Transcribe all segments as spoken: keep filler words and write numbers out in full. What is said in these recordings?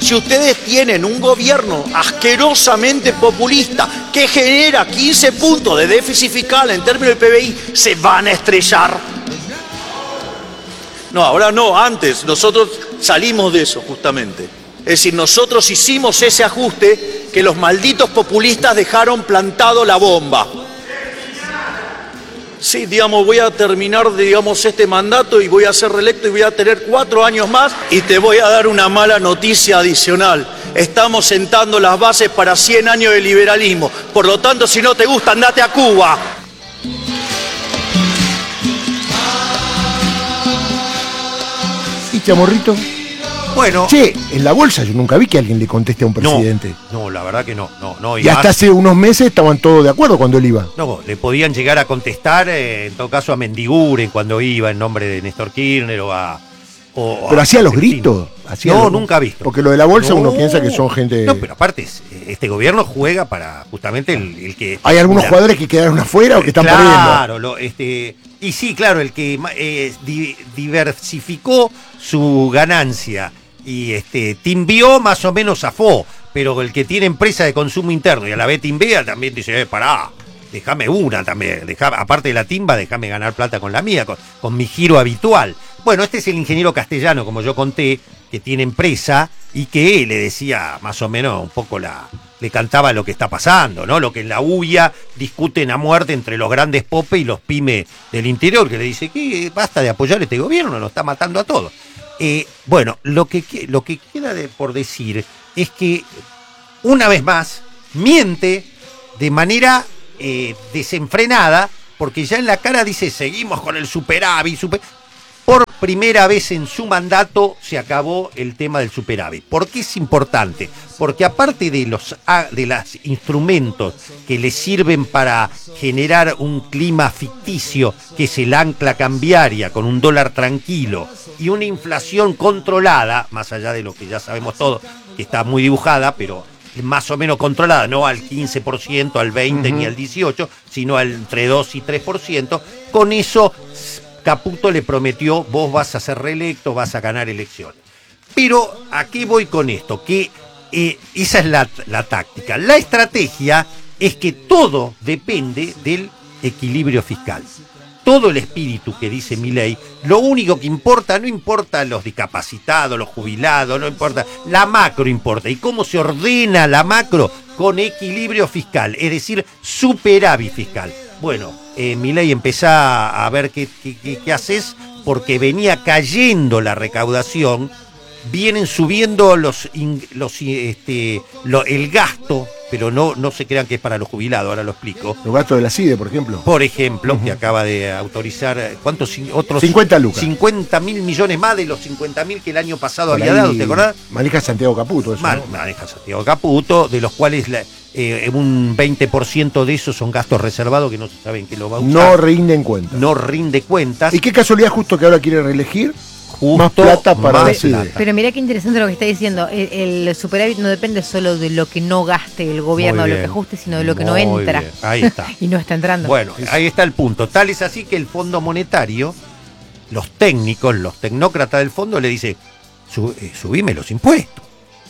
Si ustedes tienen un gobierno asquerosamente populista que genera quince puntos de déficit fiscal en términos del P B I, se van a estrellar. No, ahora no, antes nosotros salimos de eso justamente. Es decir, nosotros hicimos ese ajuste que los malditos populistas dejaron plantado la bomba. Sí, digamos, voy a terminar, digamos, este mandato y voy a ser reelecto y voy a tener cuatro años más y te voy a dar una mala noticia adicional. Estamos sentando las bases para cien años de liberalismo. Por lo tanto, si no te gusta, andate a Cuba. ¿Y Chamorrito? Bueno. Che, en la bolsa yo nunca vi que alguien le conteste a un presidente. No, no la verdad que no. no, no y y hasta más, hace unos meses estaban todos de acuerdo cuando él iba. No, le podían llegar a contestar, eh, en todo caso, a Mendiguren cuando iba en nombre de Néstor Kirchner o a... O pero a hacía los Cristina. gritos. Hacía No, los... nunca visto. Porque lo de la bolsa no, uno piensa que son gente... No, pero aparte, este gobierno juega para justamente el, el que... Hay algunos la, jugadores que quedaron afuera o que están claro, perdiendo. Claro, lo, este, y sí, claro, el que eh, di, diversificó su ganancia y este timbió más o menos zafó, pero el que tiene empresa de consumo interno y a la vez timbea también dice, eh, pará, déjame una también, dejame, aparte de la timba, déjame ganar plata con la mía, con, con mi giro habitual. Bueno, este es el ingeniero Castellano, como yo conté, que tiene empresa y que le decía más o menos un poco la... le cantaba lo que está pasando, ¿no? Lo que en la U I A discuten a muerte entre los grandes popes y los pymes del interior, que le dice que basta de apoyar este gobierno, nos está matando a todos. Eh, bueno, lo que, lo que queda de, por decir es que, una vez más, miente de manera eh, desenfrenada, porque ya en la cara dice, seguimos con el superávit, super... Por primera vez en su mandato se acabó el tema del superávit. ¿Por qué es importante? Porque aparte de los, de los instrumentos que le sirven para generar un clima ficticio, que es el ancla cambiaria con un dólar tranquilo y una inflación controlada, más allá de lo que ya sabemos todos, que está muy dibujada, pero más o menos controlada, no al quince por ciento, al veinte por ciento uh-huh. ni al dieciocho por ciento, sino al entre dos y tres por ciento, con eso... Caputo le prometió, vos vas a ser reelecto, vas a ganar elecciones. Pero, ¿a qué voy con esto? Que eh, esa es la, la táctica. La estrategia es que todo depende del equilibrio fiscal. Todo el espíritu que dice Milei, lo único que importa, no importa los discapacitados, los jubilados, no importa, la macro importa. ¿Y cómo se ordena la macro? Con equilibrio fiscal, es decir, superávit fiscal. Bueno, eh, Milei, empezá a ver qué, qué, qué, qué haces, porque venía cayendo la recaudación, vienen subiendo los, los este, lo, el gasto, pero no, no se crean que es para los jubilados, ahora lo explico. Los gastos de la C I D E, por ejemplo. Por ejemplo, uh-huh. que acaba de autorizar, ¿cuántos otros? cincuenta lucas. cincuenta mil millones más de los cincuenta mil que el año pasado por había dado, ¿te acordás? Maneja Santiago Caputo, eso, Man, ¿no? Maneja Santiago Caputo, de los cuales la, eh, un veinte por ciento de esos son gastos reservados que no se saben que lo va a usar. No rinden cuentas. No rinde cuentas. ¿Y qué casualidad justo que ahora quiere reelegir? Justo más plata para más la Pero mirá qué interesante lo que está diciendo. El, el superávit no depende solo de lo que no gaste el gobierno, de lo que ajuste, sino de lo que Muy no entra. Bien. Ahí está. Y no está entrando. Bueno, ahí está el punto. Tal es así que el Fondo Monetario, los técnicos, los tecnócratas del fondo le dicen, Sub, eh, subime los impuestos.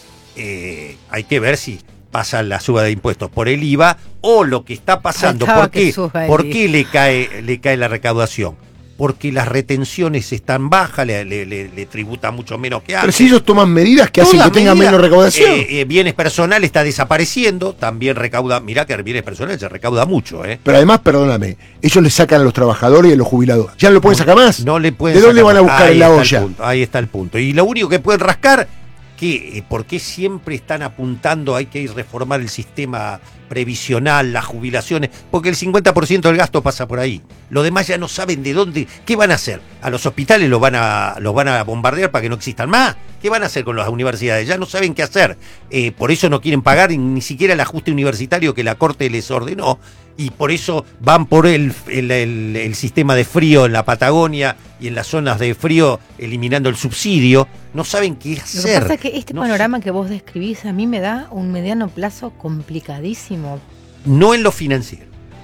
Eh, hay que ver si pasa la suba de impuestos por el I V A o lo que está pasando. ¿Por qué, ¿Por qué le cae, le cae la recaudación? Porque las retenciones están bajas, le, le, le, le tributa mucho menos que antes. Pero si ellos toman medidas que hacen que tengan menos recaudación. Eh, eh, bienes personal está desapareciendo, también recauda, mirá que bienes personales se recauda mucho, ¿eh? Pero además, perdóname, ellos le sacan a los trabajadores y a los jubilados. ¿Ya no lo pueden sacar más? No le pueden ¿De dónde sacar van a buscar ahí en la está olla? El punto, ahí está el punto. Y lo único que pueden rascar, que ¿por qué siempre están apuntando hay que reformar el sistema previsional, las jubilaciones? Porque el cincuenta por ciento del gasto pasa por ahí. Los demás ya no saben de dónde, ¿qué van a hacer? ¿A los hospitales los van a, los van a bombardear para que no existan más? ¿Qué van a hacer con las universidades? Ya no saben qué hacer. Eh, por eso no quieren pagar ni siquiera el ajuste universitario que la Corte les ordenó. Y por eso van por el, el, el, el sistema de frío en la Patagonia y en las zonas de frío, eliminando el subsidio. No saben qué hacer. Lo que pasa es que este no panorama sé. que vos describís a mí me da un mediano plazo complicadísimo. No en lo financiero.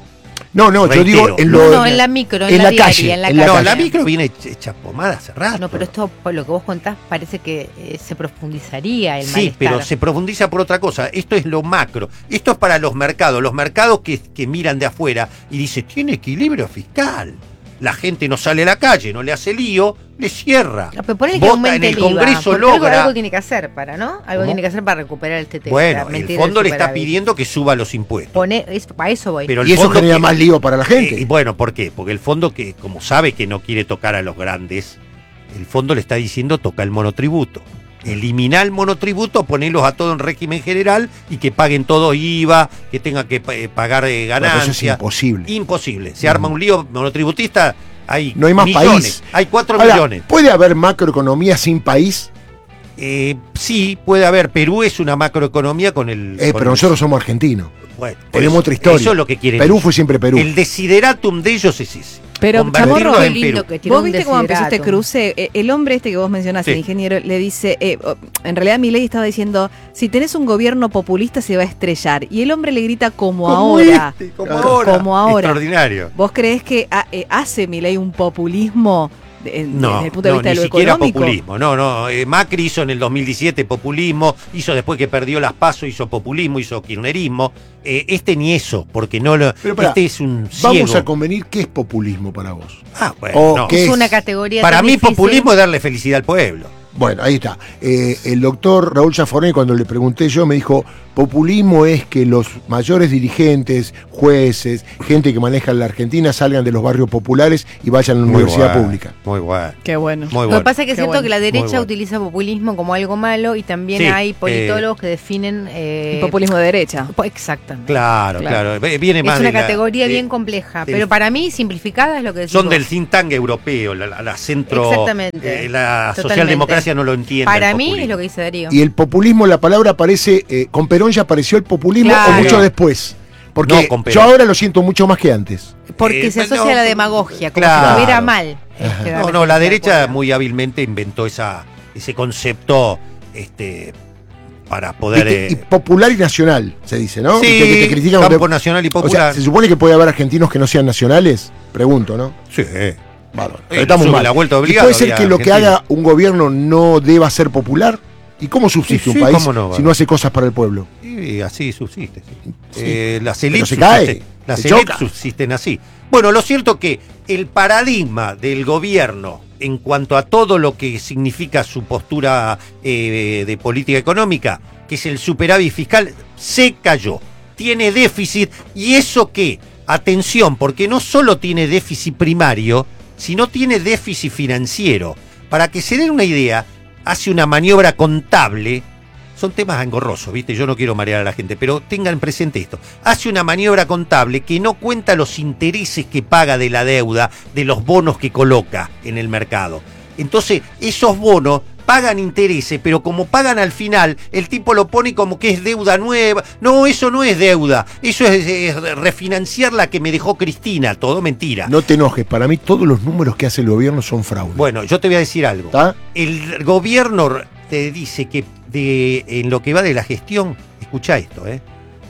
No, no, Reitero. yo digo en, lo, No, no, en la micro, en, en la, la diaria, calle, en la en la No, calle. la micro viene hecha pomada hace rato. No, pero esto, por lo que vos contás, parece que eh, se profundizaría el Sí, malestar. pero se profundiza por otra cosa. Esto es lo macro. Esto es para los mercados. Los mercados que, que miran de afuera y dicen, tiene equilibrio fiscal. La gente no sale a la calle, no le hace lío, le cierra. No, pero ponele que Vota aumente en el el I V A, Congreso porque algo, logra. algo tiene que hacer para, ¿no? Algo ¿Cómo? tiene que hacer para recuperar el T T. Bueno, la el mentira fondo del le está superávit. pidiendo que suba los impuestos. Pone, es, para eso voy. Pero el y eso fondo genera que- más lío para la gente. Eh, y bueno, ¿por qué? Porque el fondo que, como sabe que no quiere tocar a los grandes, el fondo le está diciendo toca el monotributo. Eliminar el monotributo, ponerlos a todo en régimen general y que paguen todo I V A, que tengan que eh, pagar eh, Bueno, eso es ganancias. imposible. Imposible. Se arma un lío monotributista, hay No hay más millones, país. hay cuatro Ahora, millones. ¿puede haber macroeconomía sin país? Eh, sí, puede haber. Perú es una macroeconomía con el... Eh, con pero el- nosotros somos argentinos. bueno, por Tenemos eso- otra historia. Eso es lo que quieren. Perú ellos. fue siempre Perú. El desideratum de ellos es ese. Pero, convertirlos Chamorro, en Qué lindo Perú. que tiene ¿Vos un viste cómo empezó este desideratum. cruce? Eh, El hombre este que vos mencionaste, Sí. el ingeniero, le dice, eh, oh, en realidad Milei estaba diciendo, si tenés un gobierno populista se va a estrellar. Y el hombre le grita, como, Como ahora. este, Como Claro. ahora. Como ahora. Extraordinario. ¿Vos creés que ha- eh, hace Milei un populismo de- en- No, desde el punto de no, vista ni de lo siquiera económico? populismo. No, no. eh, Macri hizo en el dos mil diecisiete populismo, hizo después que perdió las PASO, hizo populismo, hizo kirchnerismo. Eh, este ni eso, porque no lo. Pero pará, este es un ciego. Vamos a convenir qué es populismo para vos. Ah, bueno, o no. qué Es es- una categoría Para tan mí, difícil. populismo es darle felicidad al pueblo. Bueno, ahí está. Eh, el doctor Raúl Zaffaroni, cuando le pregunté yo, me dijo, populismo es que los mayores dirigentes, jueces, gente que maneja la Argentina salgan de los barrios populares y vayan a la universidad bueno, pública. Muy bueno. Qué bueno. Muy Lo bueno. que pasa es que Qué siento bueno. que la derecha Muy bueno. utiliza populismo como algo malo y también Sí, hay eh, politólogos que definen... eh, El populismo de derecha. po- Exactamente. Claro, Claro. claro. Ve- Viene más Es una de la- categoría de- bien compleja, del- pero para mí simplificada es lo que decís Son vos. del think tank europeo, la, la- la centro. Exactamente. eh, la Totalmente. socialdemocracia no lo entiende. Para el mí populismo. es lo que dice Darío. Y el populismo, la palabra aparece, eh, con Perón ya apareció el populismo Claro. o mucho después. Porque No, con yo Perón. ahora lo siento mucho más que antes. Porque Eh, se no, asocia a la demagogia, como claro. si estuviera mal. este, No, darle no, la felicidad al derecha pueblo. muy hábilmente inventó esa, ese concepto este, para poder. Viste, y eh, popular y nacional, se dice, ¿no? sí, Viste que te critican campo cuando- nacional y O sea, popular. ¿se supone que puede haber argentinos que no sean nacionales? Pregunto, ¿no? sí. Bárbaro. Eh, Estamos sube mal. la vuelta ¿Y obligada, puede ser había que lo que argentinos. haga un gobierno no deba ser popular? ¿Y cómo subsiste Sí, un sí, país cómo no, si no hace cosas para el pueblo? Y así subsiste. sí. Sí. Eh, las Pero élites se cae, subsisten- las se élites choca. subsisten así. Bueno, lo cierto que el paradigma del gobierno en cuanto a todo lo que significa su postura eh, de política económica, que es el superávit fiscal, se cayó. Tiene déficit y eso que, atención, porque no solo tiene déficit primario, sino tiene déficit financiero. Para que se den una idea, hace una maniobra contable. Son temas engorrosos, ¿viste? Yo no quiero marear a la gente, pero tengan presente esto. Hace una maniobra contable que no cuenta los intereses que paga de la deuda, de los bonos que coloca en el mercado. Entonces, esos bonos pagan intereses, pero como pagan al final, el tipo lo pone como que es deuda nueva. No, eso no es deuda. Eso es, es refinanciar la que me dejó Cristina. Todo mentira. No te enojes, para mí todos los números que hace el gobierno son fraude. Bueno, yo te voy a decir algo. ¿Está? El gobierno te dice que de, en lo que va de la gestión, escucha esto, ¿eh?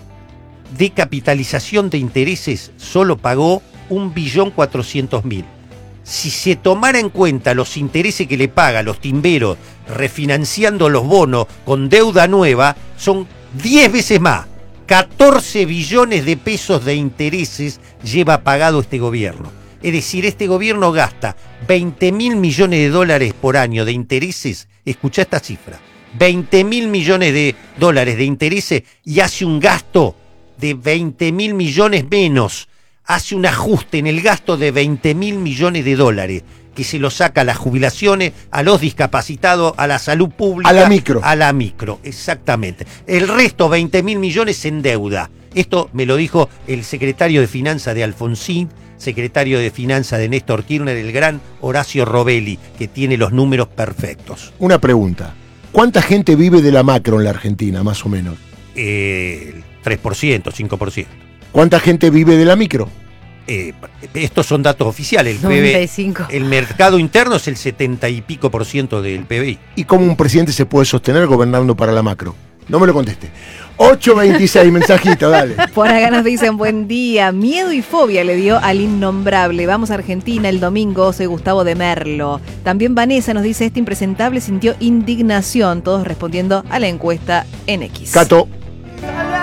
de capitalización de intereses solo pagó un billón cuatrocientos mil. Si se tomara en cuenta los intereses que le paga los timberos refinanciando los bonos con deuda nueva, son diez veces más. catorce billones de pesos de intereses lleva pagado este gobierno. Es decir, este gobierno gasta veinte mil millones de dólares por año de intereses. Escuchá esta cifra. veinte mil millones de dólares de intereses y hace un gasto de veinte mil millones menos. Hace un ajuste en el gasto de veinte mil millones de dólares que se lo saca a las jubilaciones, a los discapacitados, a la salud pública. A la micro. A la micro, exactamente. El resto, veinte mil millones en deuda. Esto me lo dijo el secretario de Finanzas de Alfonsín, secretario de Finanzas de Néstor Kirchner, el gran Horacio Robelli, que tiene los números perfectos. Una pregunta. ¿Cuánta gente vive de la macro en la Argentina, más o menos? Eh, el tres por ciento, cinco por ciento. ¿Cuánta gente vive de la micro? Eh, estos son datos oficiales. El, P noventa y B, cinco. el mercado interno es el setenta y pico por ciento del P B I. ¿Y cómo un presidente se puede sostener gobernando para la macro? No me lo conteste. ocho veintiséis, mensajito, dale. Por acá nos dicen, buen día. Miedo y fobia le dio al innombrable. Vamos a Argentina el domingo, soy Gustavo de Merlo. También Vanessa nos dice, este impresentable sintió indignación. Todos respondiendo a la encuesta en X. Cato.